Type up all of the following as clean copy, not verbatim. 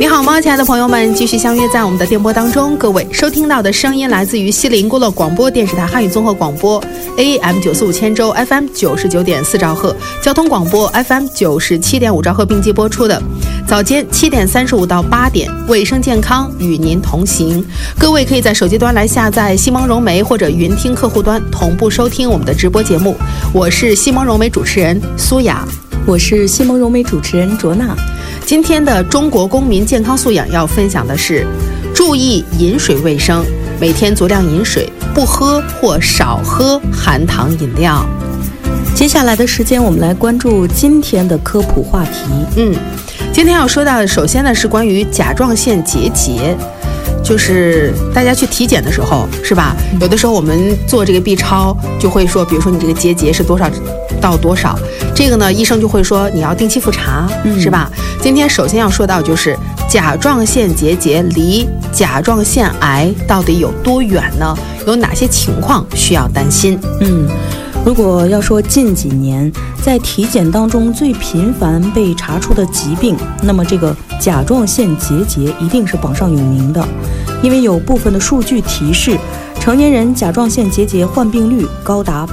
你好吗，亲爱的朋友们，继续相约在我们的电波当中。各位收听到的声音来自于西林孤陋广播电视台汉语综合广播 AM945千州 FM 99.4兆赫，交通广播 FM 97.5兆赫并机播出的早间7点35到8点，卫生健康与您同行。各位可以在手机端来下载西蒙融媒或者云听客户端同步收听我们的直播节目。我是西蒙融媒主持人苏雅， 我是西蒙融媒主持人卓娜。 今天的中国公民健康素养要分享的是注意饮水卫生，每天足量饮水，不喝或少喝含糖饮料。 接下来的时间我们来关注今天的科普话题。 今天要说到的首先呢是关于甲状腺结节，就是大家去体检的时候是吧，有的时候我们做这个 B 超就会说，比如说你这个结节是多少到多少，这个呢医生就会说你要定期复查，是吧？今天首先要说到就是甲状腺结节离甲状腺癌到底有多远呢？有哪些情况需要担心？ 如果要说近几年在体检当中最频繁被查出的疾病，那么这个甲状腺结节一定是榜上有名的，因为有部分的数据提示成年人甲状腺结节患病率高达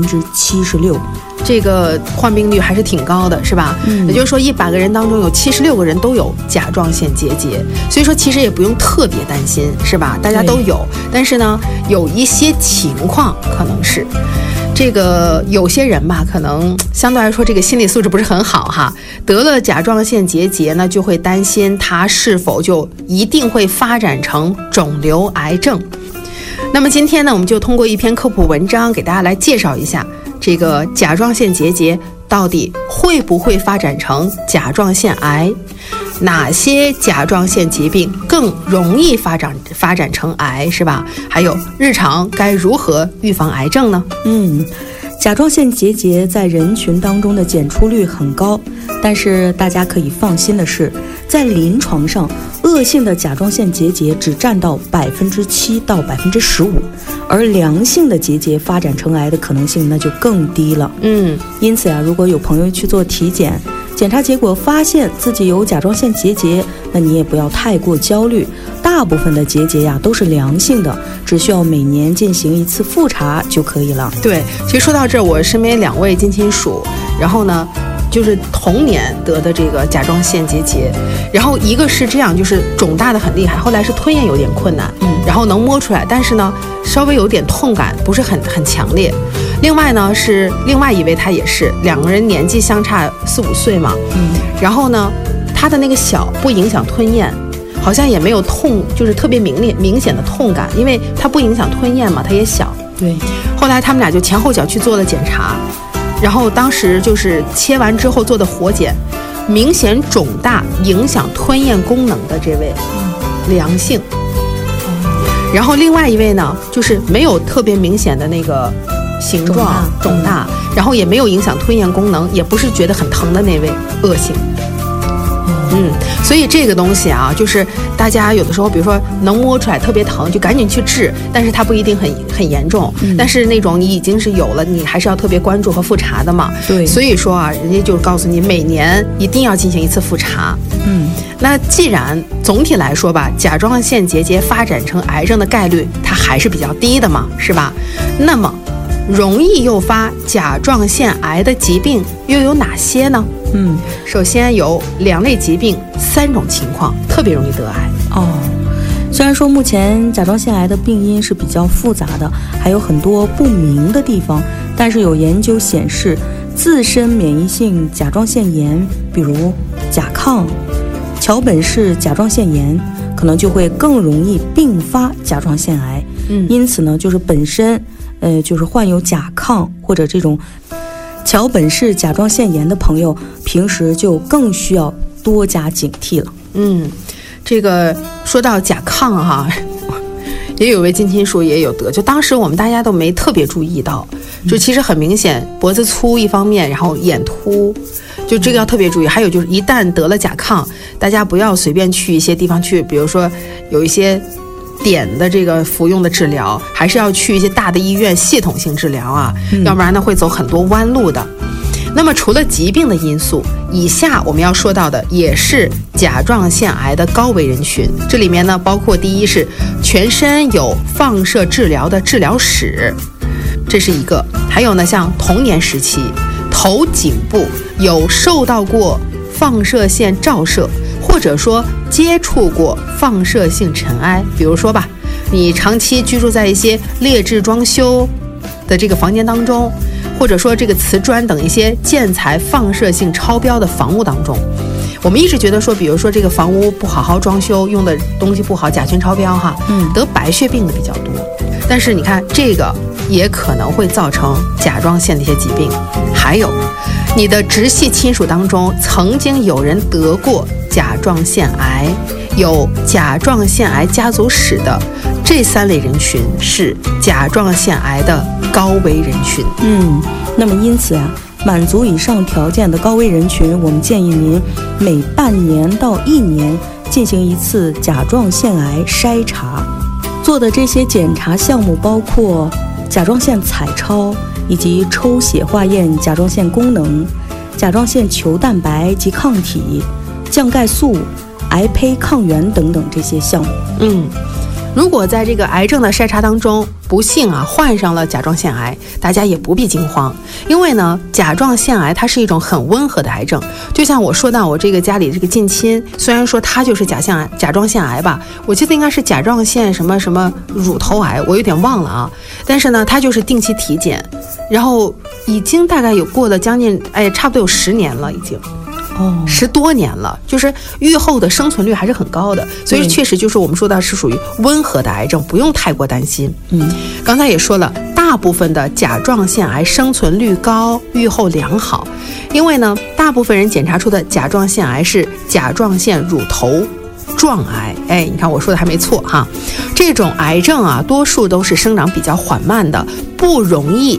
76%， 这个患病率还是挺高的，是吧？也就是说100个人当中有76个人都有甲状腺结节，所以说其实也不用特别担心，是吧？大家都有，但是呢，有一些情况可能是这个有些人吧，可能相对来说这个心理素质不是很好哈，得了甲状腺结节呢，就会担心它是否就一定会发展成肿瘤癌症。那么今天呢，我们就通过一篇科普文章给大家来介绍一下这个甲状腺结节到底会不会发展成甲状腺癌，哪些甲状腺疾病更容易发展成癌，是吧？还有日常该如何预防癌症呢？ 甲状腺结节在人群当中的检出率很高，但是大家可以放心的是，在临床上恶性的甲状腺结节只占到7%到15%，而良性的结节发展成癌的可能性那就更低了。因此如果有朋友去做体检，检查结果发现自己有甲状腺结节，那你也不要太过焦虑，大部分的结节都是良性的，只需要每年进行一次复查就可以了。 对，其实说到这儿，我身边2位近亲属，然后呢就是同年得的这个甲状腺结节，然后一个是这样，就是肿大的很厉害，后来是吞咽有点困难，然后能摸出来，但是呢稍微有点痛感，不是很强烈。另外呢是另外一位，他也是2个人年纪相差4、5岁嘛，然后呢他的那个小不影响吞咽，好像也没有痛，就是特别明显的痛感，因为它不影响吞咽嘛，它也小。 对， 后来他们俩就前后脚去做了检查，然后当时就是切完之后做的活检，明显肿大影响吞咽功能的这位良性，然后另外一位呢就是没有特别明显的那个形状肿大，然后也没有影响吞咽功能，也不是觉得很疼的那位恶性。所以这个东西就是大家有的时候比如说能摸出来特别疼就赶紧去治，但是它不一定很严重，但是那种你已经是有了，你还是要特别关注和复查的嘛。 对， 所以说人家就告诉你每年一定要进行一次复查。那既然总体来说吧，甲状腺结节发展成癌症的概率它还是比较低的嘛，是吧？那么容易诱发甲状腺癌的疾病又有哪些呢？首先有2类疾病3种情况特别容易得癌。 虽然说目前甲状腺癌的病因是比较复杂的，还有很多不明的地方，但是有研究显示，自身免疫性甲状腺炎，比如甲亢、桥本氏甲状腺炎，可能就会更容易并发甲状腺癌。因此呢，就是本身就是患有甲亢或者这种桥本氏甲状腺炎的朋友，平时就更需要多加警惕了。 这个说到甲亢也有位近亲属也有得，就当时我们大家都没特别注意到，就其实很明显脖子粗一方面，然后眼凸，就这个要特别注意。还有就是一旦得了甲亢，大家不要随便去一些地方去，比如说有一些点的这个服用的治疗，还是要去一些大的医院系统性治疗啊，要不然呢会走很多弯路的。那么除了疾病的因素， 以下我们要说到的也是甲状腺癌的高危人群，这里面呢包括第一是全身有放射治疗的治疗史，这是一个，还有呢像童年时期头颈部有受到过放射线照射，或者说接触过放射性尘埃，比如说吧，你长期居住在一些劣质装修的这个房间当中，或者说这个瓷砖等一些建材放射性超标的房屋当中。我们一直觉得说，比如说这个房屋不好好装修，用的东西不好，甲醛超标哈，得白血病的比较多。但是你看这个也可能会造成甲状腺的一些疾病。还有你的直系亲属当中曾经有人得过甲状腺癌，有甲状腺癌家族史的，这3类人群是甲状腺癌的高危人群。 那么因此啊，满足以上条件的高危人群，我们建议您每半年到1年进行一次甲状腺癌筛查。做的这些检查项目包括甲状腺彩超，以及抽血化验甲状腺功能、甲状腺球蛋白及抗体、降钙素、癌胚抗原等等这些项目。 如果在这个癌症的筛查当中不幸患上了甲状腺癌，大家也不必惊慌，因为呢甲状腺癌它是一种很温和的癌症。就像我说到我这个家里这个近亲，虽然说他就是甲状腺癌吧，我记得应该是甲状腺什么什么乳头癌，我有点忘了啊，但是呢他就是定期体检，然后已经大概有过了将近差不多有10年了，已经10多年了，就是预后的生存率还是很高的，所以确实就是我们说的是属于温和的癌症，不用太过担心。刚才也说了，大部分的甲状腺癌生存率高，预后良好，因为呢大部分人检查出的甲状腺癌是甲状腺乳头状癌。你看我说的还没错哈，这种癌症多数都是生长比较缓慢的，不容易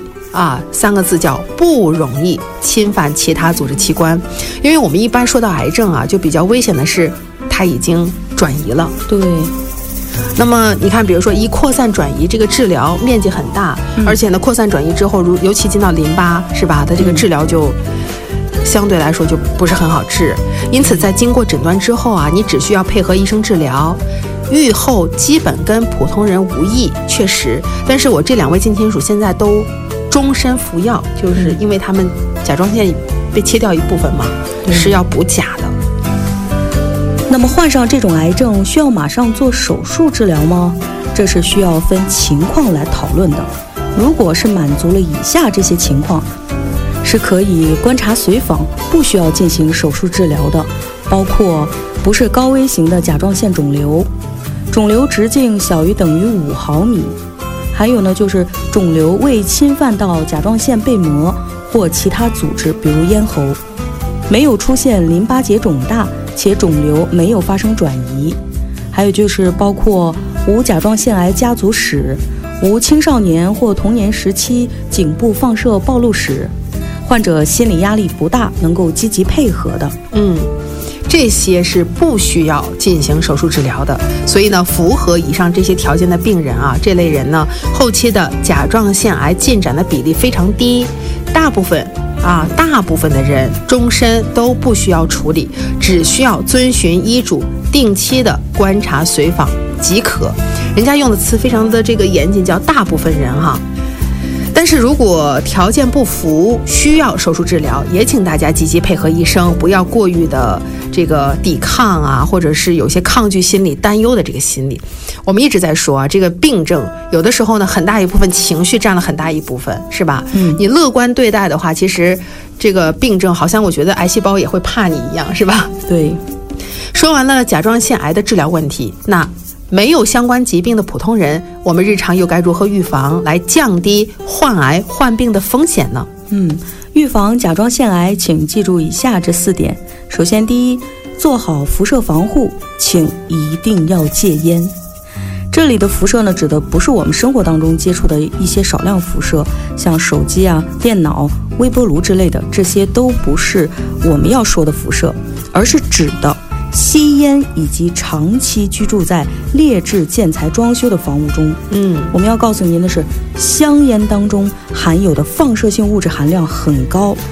3个字叫不容易侵犯其他组织器官。因为我们一般说到癌症就比较危险的是它已经转移了。 对， 那么你看比如说一扩散转移，这个治疗面积很大，而且呢扩散转移之后尤其进到淋巴是吧，它这个治疗就相对来说就不是很好治。因此在经过诊断之后你只需要配合医生治疗，预后基本跟普通人无异，确实。但是我这2位近亲属现在都终身服药，就是因为他们甲状腺被切掉一部分嘛，是要补钾的。 那么患上这种癌症需要马上做手术治疗吗？这是需要分情况来讨论的。如果是满足了以下这些情况，是可以观察随访，不需要进行手术治疗的，包括不是高危型的甲状腺肿瘤，肿瘤直径小于等于5毫米，还有呢就是肿瘤未侵犯到甲状腺背膜或其他组织，比如咽喉，没有出现淋巴结肿大且肿瘤没有发生转移，还有就是包括无甲状腺癌家族史，无青少年或童年时期颈部放射暴露史，患者心理压力不大，能够积极配合的。 这些是不需要进行手术治疗的。所以呢符合以上这些条件的病人这类人呢后期的甲状腺癌进展的比例非常低，大部分的人终身都不需要处理，只需要遵循医嘱，定期的观察随访即可。人家用的词非常的这个严谨，叫大部分人但是如果条件不符，需要手术治疗，也请大家积极配合医生，不要过于的这个抵抗或者是有些抗拒心理、担忧的这个心理。我们一直在说这个病症有的时候呢，很大一部分情绪占了很大一部分，是吧？你乐观对待的话，其实这个病症好像我觉得癌细胞也会怕你一样，是吧？ 对。 说完了甲状腺癌的治疗问题，那没有相关疾病的普通人，我们日常又该如何预防来降低患癌患病的风险呢？ 预防甲状腺癌，请记住以下这4点。首先，第一，做好辐射防护，请一定要戒烟。这里的辐射呢，指的不是我们生活当中接触的一些少量辐射，像手机电脑、微波炉之类的，这些都不是我们要说的辐射，而是指的吸烟以及长期居住在劣质建材装修的房屋中。我们要告诉您的是，香烟当中含有的放射性物质含量很高，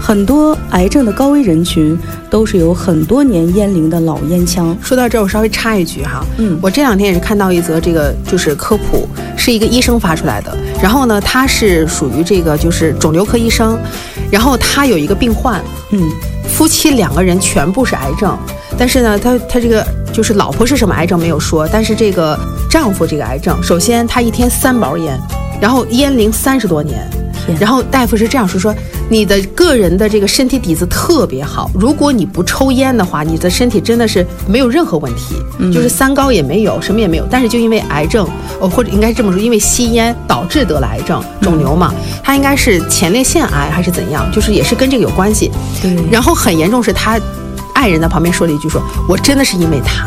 很多癌症的高危人群都是有很多年烟龄的老烟枪。 说到这儿，我稍微插一句哈，我这2天也是看到一则这个就是科普，是一个医生发出来的。然后呢，他是属于这个就是肿瘤科医生，然后他有一个病患，夫妻2个人全部是癌症，但是呢，他这个就是老婆是什么癌症没有说，但是这个丈夫这个癌症，首先他一天3包烟，然后烟龄30多年。然后大夫是这样说，你的个人的这个身体底子特别好，如果你不抽烟的话，你的身体真的是没有任何问题，就是3高也没有，什么也没有。但是就因为癌症，或者应该这么说，因为吸烟导致得了癌症，肿瘤嘛，他应该是前列腺癌还是怎样，就是也是跟这个有关系。然后很严重是他爱人在旁边说了一句我真的是因为他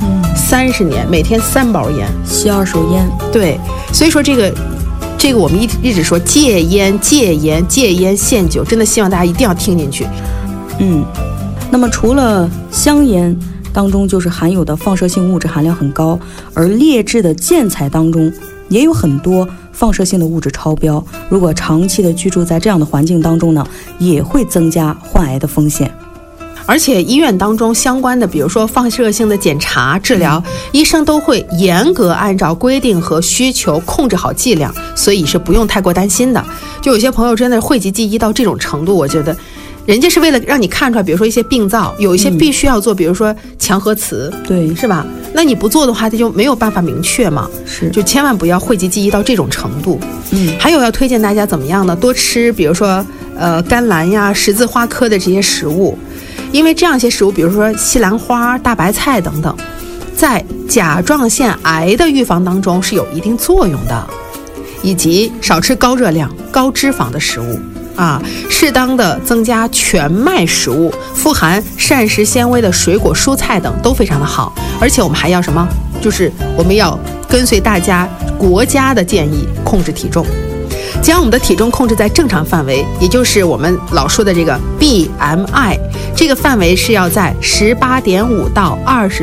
，30年每天3包烟， 吸2手烟。 对，所以说这个我们一直说戒烟、戒烟、戒烟限酒，真的希望大家一定要听进去。 那么除了香烟当中就是含有的放射性物质含量很高，而劣质的建材当中也有很多放射性的物质超标。如果长期的居住在这样的环境当中呢，也会增加患癌的风险。 而且医院当中相关的，比如说放射性的检查、治疗，医生都会严格按照规定和需求控制好剂量，所以是不用太过担心的。就有些朋友真的讳疾忌医到这种程度，我觉得人家是为了让你看出来，比如说一些病灶，有一些必须要做，比如说强核磁， 对， 是吧？那你不做的话，它就没有办法明确嘛。 是， 就千万不要讳疾忌医到这种程度。还有要推荐大家怎么样呢？多吃，比如说甘蓝呀、十字花科的这些食物。因为这样一些食物，比如说西兰花、大白菜等等，在甲状腺癌的预防当中是有一定作用的，以及少吃高热量、高脂肪的食物适当的增加全麦食物，富含膳食纤维的水果、蔬菜等都非常的好。而且我们还要什么？就是我们要跟随大家国家的建议控制体重。将我们的体重控制在正常范围，也就是我们老说的这个 BMI， 这个范围是要在18.5到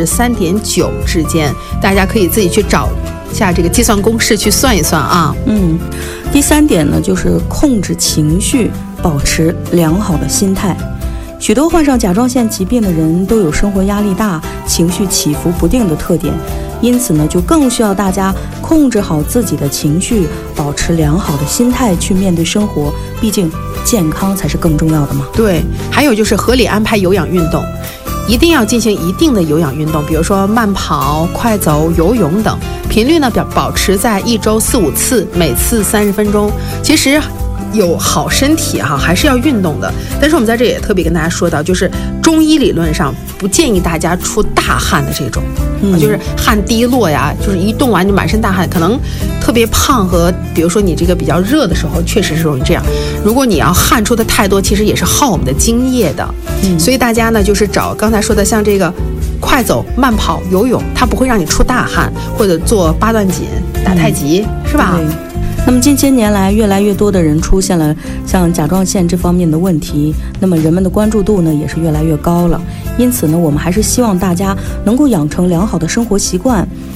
23.9之间，大家可以自己去找下这个计算公式去算一算啊。 第3点呢，就是控制情绪，保持良好的心态。许多患上甲状腺疾病的人都有生活压力大、情绪起伏不定的特点，因此呢，就更需要大家控制好自己的情绪，保持良好的心态去面对生活，毕竟健康才是更重要的嘛。 对，还有就是合理安排有氧运动，一定要进行一定的有氧运动，比如说慢跑、快走、游泳等，频率呢保持在1周4-5次，每次30分钟。其实有好身体还是要运动的。但是我们在这也特别跟大家说到，就是中医理论上不建议大家出大汗的这种，就是汗滴落呀，就是一动完就满身大汗，可能特别胖和比如说你这个比较热的时候确实是容易这样。如果你要汗出的太多，其实也是耗我们的精液的。所以大家呢就是找刚才说的像这个快走、慢跑、游泳，它不会让你出大汗，或者做8段锦、打太极，是吧？ 那么近些年来，越来越多的人出现了像甲状腺这方面的问题，那么人们的关注度呢也是越来越高了。因此呢，我们还是希望大家能够养成良好的生活习惯，